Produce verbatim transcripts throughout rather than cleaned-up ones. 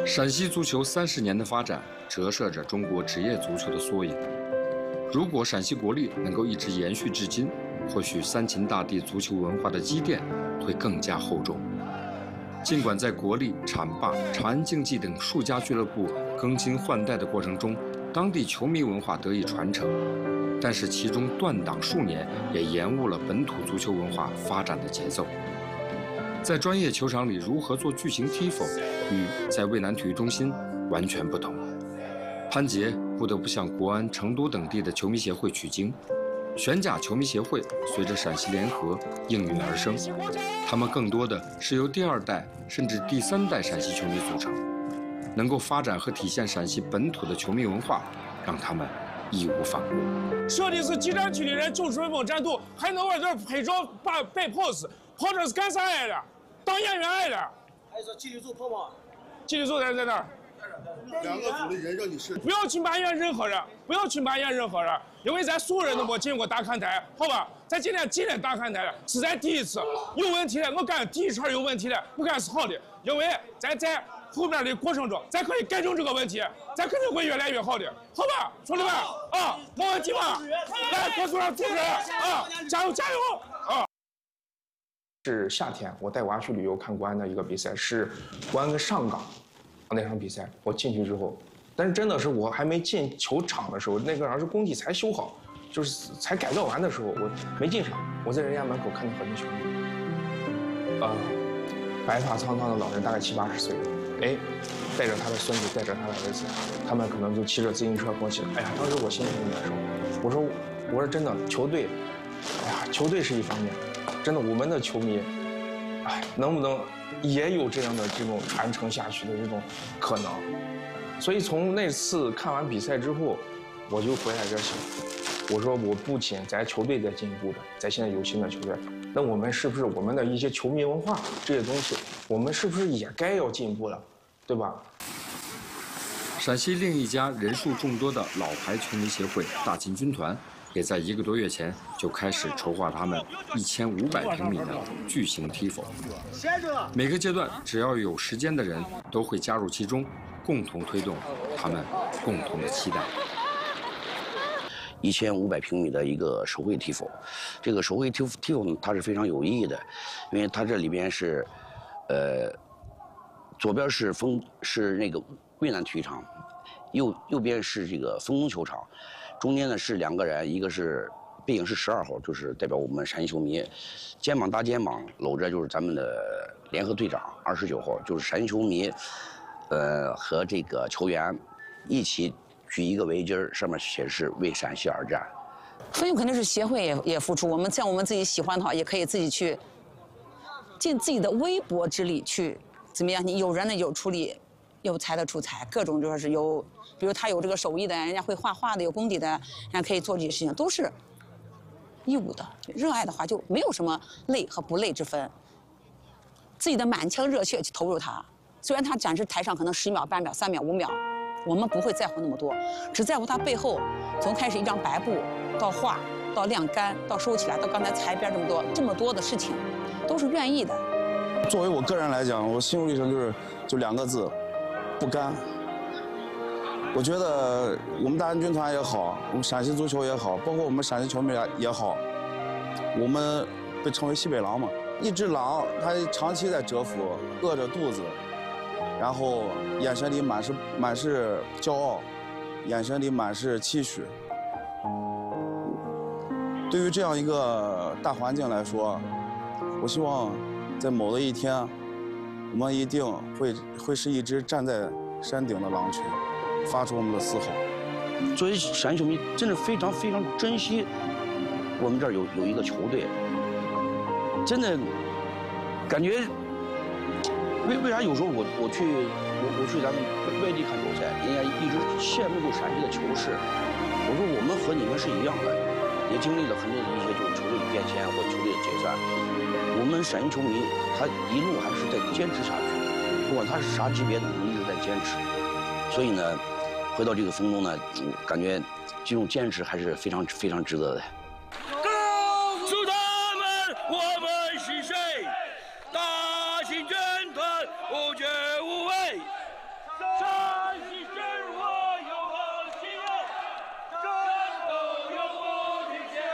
陕西足球三十年的发展，折射着中国职业足球的缩影。如果陕西国力能够一直延续至今，或许三秦大地足球文化的积淀会更加厚重。尽管在国力、浐灞、长安竞技等数家俱乐部更新换代的过程中，当地球迷文化得以传承，但是其中断档数年，也延误了本土足球文化发展的节奏。在专业球场里如何做巨型 Tifo， 与在渭南体育中心完全不同。潘杰不得不向国安、成都等地的球迷协会取经。玄甲球迷协会随着陕西联合应运而生，他们更多的是由第二代甚至第三代陕西球迷组成，能够发展和体现陕西本土的球迷文化，让他们义无反顾。 说的是集战区的人就顺风战斗，还能往这儿拍照、摆摆 pose， 跑这是干啥来的？当演员来的。 还说纪律组跑吗？ 纪律组在在那儿。 两个组的人让你是。 不要去埋怨任何人，不要去埋怨任何人，因为咱所有人都没进过大看台，好吧？咱今天进了大看台了，是咱第一次，有问题的，我感觉第一圈有问题的，我感觉是好的，因为咱在后面的过程中，咱可以改正这个问题，咱肯定会越来越好的，好吧，兄弟们啊，没问题吧？来，多组上组织啊，加油加油啊！ 是夏天，我带娃去旅游看国安的一个比赛，是国安跟上港那场比赛。我进去之后，但是真的是我还没进球场的时候，那个儿是工地才修好，就是才改造完的时候，我没进场。我在人家门口看到很多球迷，啊、呃，白发苍苍的老人，大概七八十岁，哎，带着他的孙子，带着他的儿子，他们可能就骑着自行车过去。哎呀，当时我心里很难受。我说，我说真的，球队，哎呀，球队是一方面。真的，我们的球迷，哎，能不能也有这样的这种传承下去的这种可能？所以从那次看完比赛之后，我就回来这想，我说我不仅咱球队在进步着，咱现在有新的球员，那我们是不是我们的一些球迷文化这些东西，我们是不是也该要进步了，对吧？ 陕西另一家人数众多的老牌球迷协会大秦军团，也在一个多月前就开始筹划他们一千五百平米的巨型 Tifo。每个阶段只要有时间的人都会加入其中，共同推动他们共同的期待。 一千五百平米的一个手绘 Tifo， 这个手绘 Tifo Tifo 它是非常有意义的，因为它这里边是，呃，左边是丰是那个渭南体育场，右右边是这个丰东球场。中间呢是两个人，一个是背影是十二号，就是代表我们陕西球迷，肩膀搭肩膀搂着就是咱们的联合队长二十九号，就是陕西球迷，呃和这个球员一起举一个围巾，上面写是为陕西而战。 费用肯定是协会也也付出，我们像我们自己喜欢的话，也可以自己去尽自己的微薄之力去怎么样？你有人呢有出力。有才的出才，各种就说是有，比如他有这个手艺的，人家会画画的，有功底的，人家可以做这些事情，都是义务的。热爱的话就没有什么累和不累之分，自己的满腔热血去投入它。虽然他展示台上可能十秒、半秒、三秒、五秒，我们不会在乎那么多，只在乎他背后从开始一张白布到画到晾干到收起来到刚才裁边这么多这么多的事情，都是愿意的。 作为我个人来讲，我心路历程就是就两个字。不甘。我觉得我们大安军团也好，我们陕西足球也好，包括我们陕西球迷也好，我们被称为西北狼嘛。一只狼，它长期在蛰伏，饿着肚子，然后眼神里满是满是骄傲，眼神里满是期许。对于这样一个大环境来说，我希望在某的一天，我们一定会会是一只站在山顶的狼群，发出我们的嘶吼。 作为陕西球迷，真的非常非常珍惜我们这儿有有一个球队，真的感觉为为啥有时候我我去我我去咱们外地看球赛，人家一直羡慕住陕西的球市。我说我们和你们是一样的，也经历了很多的一些就是球队的变迁或球队的解散。我们陕西球迷他一路还是在坚持下去，不管他是啥级别的，我们一直在坚持。所以呢，回到这个丰东呢，感觉这种坚持还是非常非常值得的。 告诉他们我们是谁，大秦军团无惧无畏， 山西真我有我心有，战斗有我的坚。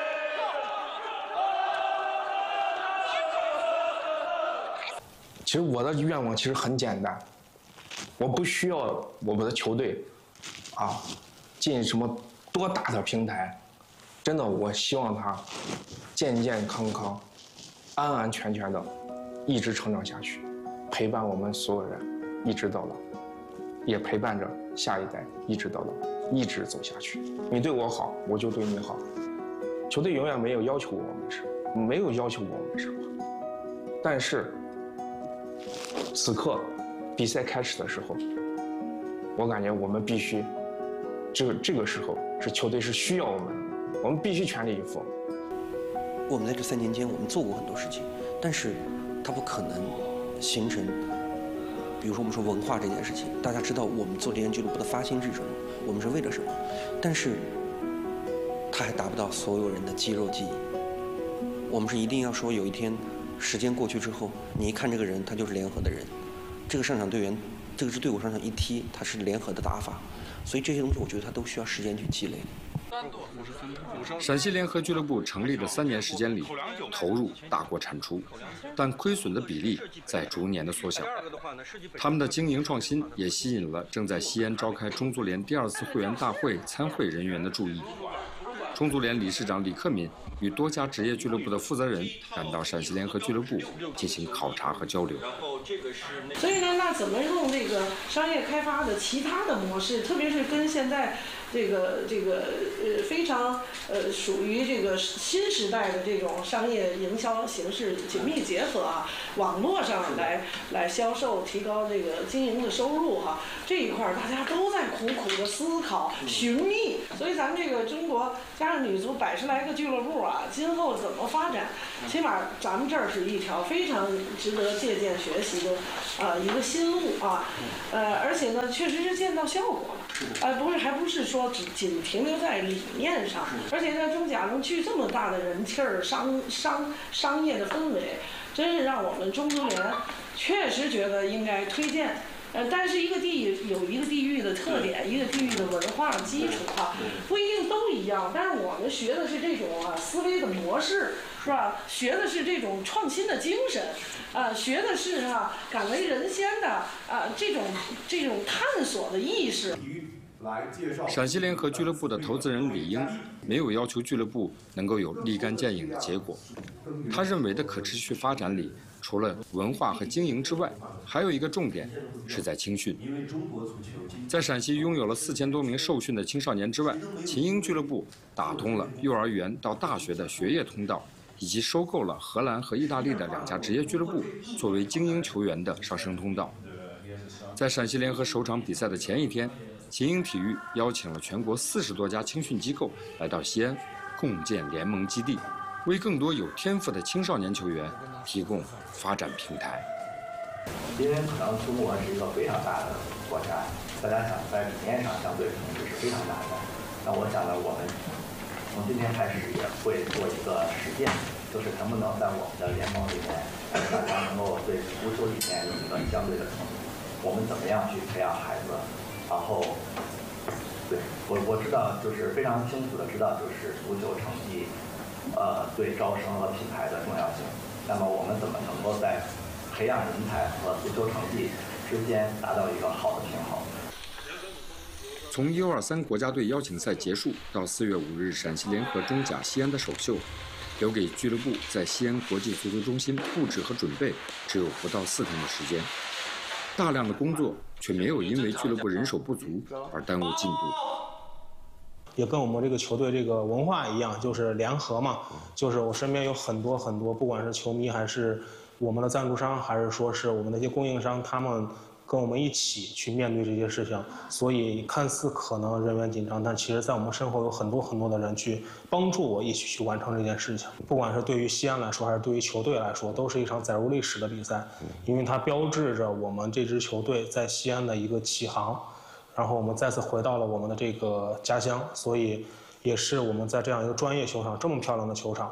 其实我的愿望其实很简单，我不需要我们的球队啊进什么多大的平台，真的，我希望他健健康康、安安全全的一直成长下去，陪伴我们所有人一直到老，也陪伴着下一代一直到老，一直走下去。你对我好，我就对你好。球队永远没有要求我们什么，没有要求我们什么，但是此刻比赛开始的时候，我感觉我们必须，这个这个时候是球队是需要我们的，我们必须全力以赴。 我们在这三年间，我们做过很多事情，但是它不可能形成，比如说我们说文化这件事情，大家知道我们做这间俱乐部的发心是什么，我们是为了什么，但是它还达不到所有人的肌肉记忆。我们是一定要说有一天，时间过去之后，你一看这个人，他就是联合的人，这个上场队员，这个是队伍上场一踢，他是联合的打法，所以这些东西我觉得他都需要时间去积累。 陕西联合俱乐部成立的三年时间里，投入大过产出，但亏损的比例在逐年的缩小。他们的经营创新也吸引了正在西安召开中足联第二次会员大会参会人员的注意。中足联理事长李克敏与多家职业俱乐部的负责人赶到陕西联合俱乐部进行考察和交流。 所以呢，那怎么用这个商业开发的其他的模式，特别是跟现在这个这个呃非常呃属于这个新时代的这种商业营销形式紧密结合啊，网络上来来销售，提高这个经营的收入哈、啊，这一块大家都在苦苦的思考寻觅。所以咱们这个中国加上女足百十来个俱乐部啊，今后怎么发展，起码咱们这儿是一条非常值得借鉴学习的呃一个新路啊，呃而且呢确实是见到效果了，呃不是还不是说只仅停留在理念上，而且呢中甲能聚这么大的人气儿，商商商业的氛围，真是让我们中足联确实觉得应该推荐。呃，但是一个地有一个地域的特点，一个地域的文化基础啊，不一定都一样。但是我们学的是这种啊思维的模式，是吧？学的是这种创新的精神，啊，学的是啊敢为人先的啊这种这种探索的意识。 陕西联合俱乐部的投资人李英没有要求俱乐部能够有立竿见影的结果，他认为的可持续发展里，除了文化和经营之外，还有一个重点是在青训。在陕西拥有了四千多名受训的青少年之外，秦英俱乐部打通了幼儿园到大学的学业通道，以及收购了荷兰和意大利的两家职业俱乐部作为精英球员的上升通道。在陕西联合首场比赛的前一天，秦英体育邀请了全国四十多家青训机构来到西安，共建联盟基地，为更多有天赋的青少年球员提供发展平台。 因为可能中国是一个非常大的国家，大家想在理念上相对同质是非常难的。那我想呢，我们从今天开始也会做一个实践，就是能不能在我们的联盟里面，大家能够对足球理念有一个相对的统一。我们怎么样去培养孩子？然后，对我我知道，就是非常清楚的知道，就是足球成绩，呃，对招生和品牌的重要性。那么我们怎么能够在培养人才和足球成绩之间达到一个好的平衡？ 从 U 二三国家队邀请赛结束到四月五日陕西联合中甲西安的首秀，留给俱乐部在西安国际足球中心布置和准备只有不到四天的时间。大量的工作却没有因为俱乐部人手不足而耽误进度。 也跟我们这个球队这个文化一样，就是联合嘛，就是我身边有很多很多，不管是球迷还是我们的赞助商，还是说是我们那些供应商，他们跟我们一起去面对这些事情。所以看似可能人员紧张，但其实在我们身后有很多很多的人去帮助我一起去完成这件事情。不管是对于西安来说，还是对于球队来说，都是一场载入历史的比赛，因为它标志着我们这支球队在西安的一个起航。然后我们再次回到了我们的这个家乡，所以也是我们在这样一个专业球场，这么漂亮的球场，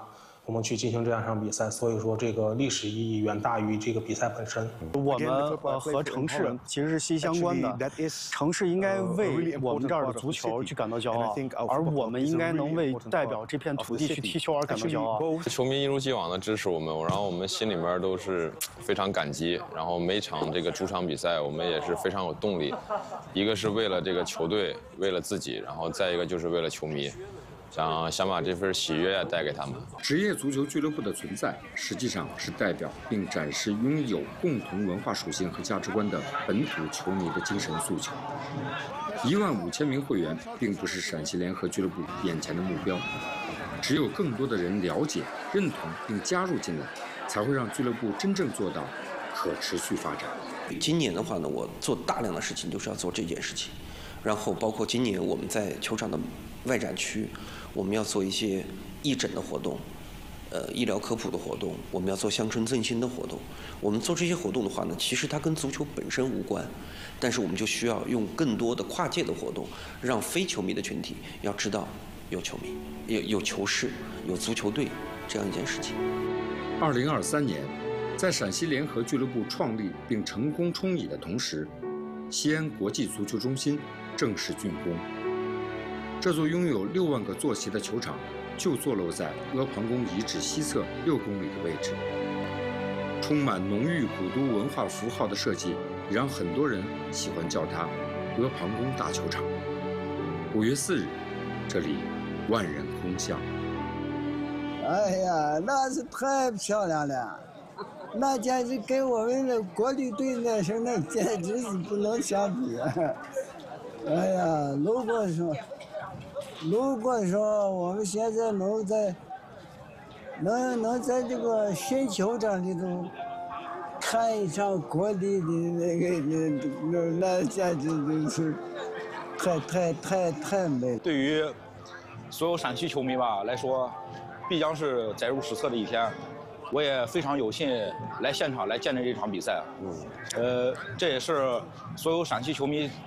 我们去进行这样一场比赛，所以说这个历史意义远大于这个比赛本身。 我们呃和城市其实是息息相关的，城市应该为我们这儿的足球去感到骄傲，而我们应该能为代表这片土地去踢球而感到骄傲。 球迷一如既往的支持我们，然后我们心里面都是非常感激，然后每场这个主场比赛我们也是非常有动力，一个是为了这个球队，为了自己，然后再一个就是为了球迷。想想把这份喜悦带给他们。 职业足球俱乐部的存在，实际上是代表并展示拥有共同文化属性和价值观的本土球迷的精神诉求。一万五千名会员并不是陕西联合俱乐部眼前的目标，只有更多的人了解、认同并加入进来，才会让俱乐部真正做到可持续发展。 今年的话呢，我做大量的事情就是要做这件事情，然后包括今年我们在球场的外展区，我们要做一些义诊的活动，呃，医疗科普的活动，我们要做乡村振兴的活动。我们做这些活动的话呢，其实它跟足球本身无关，但是我们就需要用更多的跨界的活动，让非球迷的群体要知道有球迷、有有球市、有足球队这样一件事情。 二零二三年，在陕西联合俱乐部创立并成功冲乙的同时，西安国际足球中心正式竣工。这座拥有六万个坐席的球场，就坐落在阿房宫遗址西侧六公里的位置。充满浓郁古都文化符号的设计，也让很多人喜欢叫它阿房宫大球场。五月四日，这里万人空巷。 哎呀，那是太漂亮了，那简直跟我们的国旅队那时候那简直是不能相比。哎呀，如果说。如果说我们现在能在能能在这个新球场里头看一场国力的那个那那简直就是太太太太美。 对于所有陕西球迷吧来说，必将是载入史册的一天。我也非常有幸来现场来见证这场比赛。嗯，呃，这也是所有陕西球迷